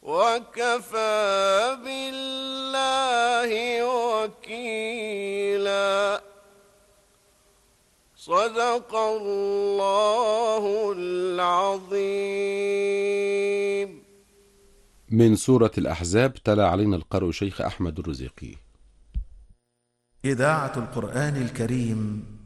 وكفى بالله وكيلا. صدق الله العظيم. من سورة الأحزاب تلا علينا القارئ شيخ أحمد الرزيقي. إذاعة القرآن الكريم